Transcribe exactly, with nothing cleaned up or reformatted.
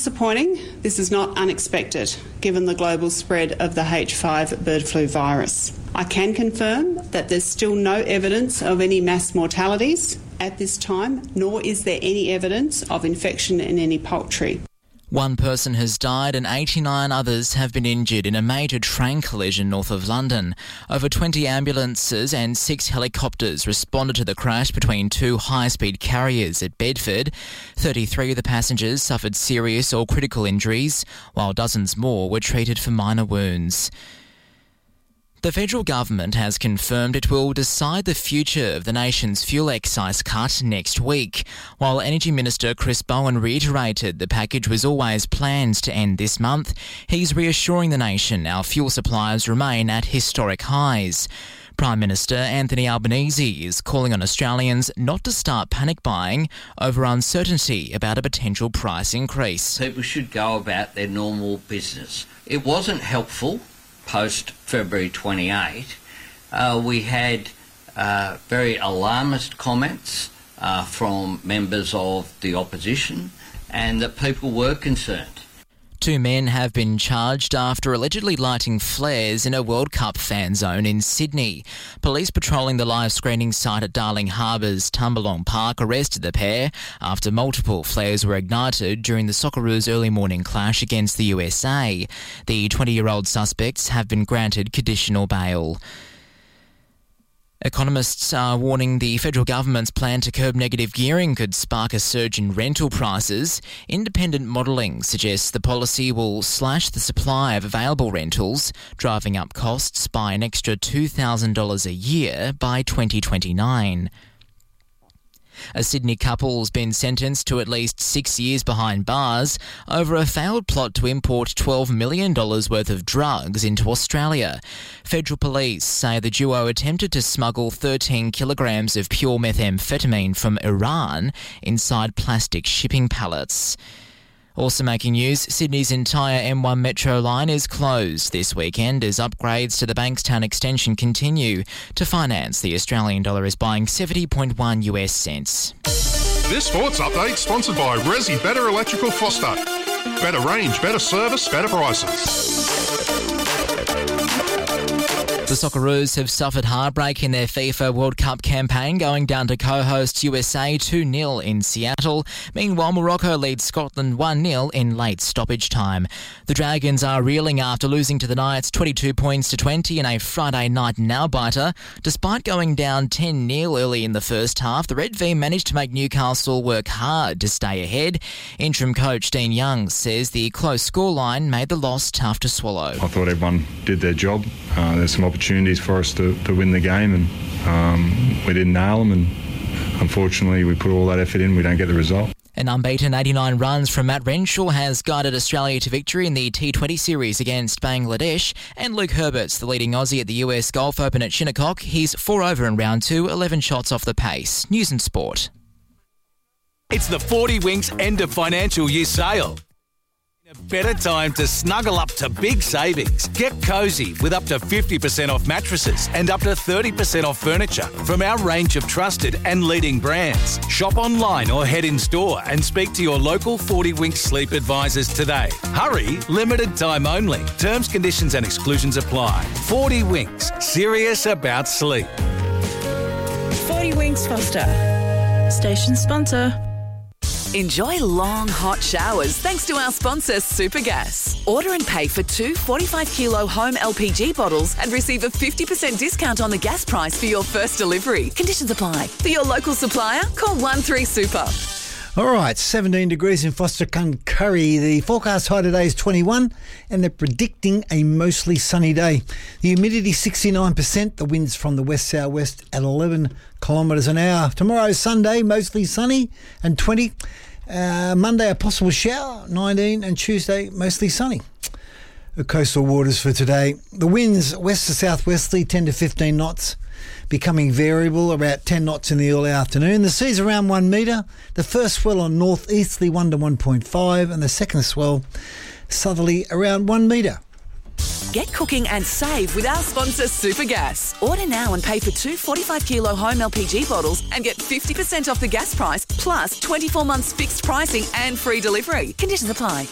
disappointing, this is not unexpected, given the global spread of the H five bird flu virus. I can confirm that there's still no evidence of any mass mortalities at this time, nor is there any evidence of infection in any poultry. One person has died and eighty-nine others have been injured in a major train collision north of London. Over twenty ambulances and six helicopters responded to the crash between two high-speed carriers at Bedford. thirty-three of the passengers suffered serious or critical injuries, while dozens more were treated for minor wounds. The federal government has confirmed it will decide the future of the nation's fuel excise cut next week, while Energy Minister Chris Bowen reiterated the package was always planned to end this month. He's reassuring the nation our fuel supplies remain at historic highs. Prime Minister Anthony Albanese is calling on Australians not to start panic buying over uncertainty about a potential price increase. People should go about their normal business. It wasn't helpful post-February twenty-eighth. Uh, we had uh, very alarmist comments uh, from members of the opposition, and that people were concerned. Two men have been charged after allegedly lighting flares in a World Cup fan zone in Sydney. Police patrolling the live screening site at Darling Harbour's Tumbalong Park arrested the pair after multiple flares were ignited during the Socceroos' early morning clash against the U S A. The twenty-year-old suspects have been granted conditional bail. Economists are warning the federal government's plan to curb negative gearing could spark a surge in rental prices. Independent modelling suggests the policy will slash the supply of available rentals, driving up costs by an extra two thousand dollars a year by twenty twenty-nine. A Sydney couple's been sentenced to at least six years behind bars over a failed plot to import twelve million dollars worth of drugs into Australia. Federal police say the duo attempted to smuggle thirteen kilograms of pure methamphetamine from Iran inside plastic shipping pallets. Also making news, Sydney's entire M one Metro line is closed this weekend as upgrades to the Bankstown extension continue. To finance, the Australian dollar is buying seventy point one US cents. This sports update sponsored by Resi Better Electrical Foster. Better range, better service, better prices. The Socceroos have suffered heartbreak in their FIFA World Cup campaign, going down to co-host U S A two nil in Seattle. Meanwhile, Morocco leads Scotland one nil in late stoppage time. The Dragons are reeling after losing to the Knights twenty-two points to twenty in a Friday night nail-biter. Despite going down ten nil early in the first half, the Red V managed to make Newcastle work hard to stay ahead. Interim coach Dean Young says the close scoreline made the loss tough to swallow. I thought everyone did their job. Uh, there's some opportunities for us to, to win the game, and um, we didn't nail them, and unfortunately we put all that effort in, we don't get the result. An unbeaten eighty-nine runs from Matt Renshaw has guided Australia to victory in the T twenty series against Bangladesh, and Luke Herbert's the leading Aussie at the U S Golf Open at Shinnecock. He's four over in round two, eleven shots off the pace. News and sport. It's the forty Winks end of financial year sale. A better time to snuggle up to big savings. Get cosy with up to fifty percent off mattresses and up to thirty percent off furniture from our range of trusted and leading brands. Shop online or head in store and speak to your local forty Winks sleep advisors today. Hurry, limited time only. Terms, conditions and exclusions apply. forty Winks, serious about sleep. forty Winks Foster, station sponsor. Enjoy long, hot showers thanks to our sponsor, Supergas. Order and pay for two forty-five kilo home L P G bottles and receive a fifty percent discount on the gas price for your first delivery. Conditions apply. For your local supplier, call one three super. All right, seventeen degrees in Foster Curry. The forecast high today is twenty-one, and they're predicting a mostly sunny day. The humidity sixty-nine percent, the winds from the west-southwest at eleven kilometres an hour. Tomorrow, Sunday, mostly sunny and twenty. Uh, Monday, a possible shower, nineteen, and Tuesday, mostly sunny. The coastal waters for today. The winds west to southwesterly, ten to fifteen knots. Becoming variable, about ten knots in the early afternoon. The sea's around one metre. The first swell on northeasterly one to one point five, and the second swell southerly around one metre. Get cooking and save with our sponsor, Supergas. Order now and pay for two forty-five kilo home L P G bottles and get fifty percent off the gas price, plus twenty-four months fixed pricing and free delivery. Conditions apply.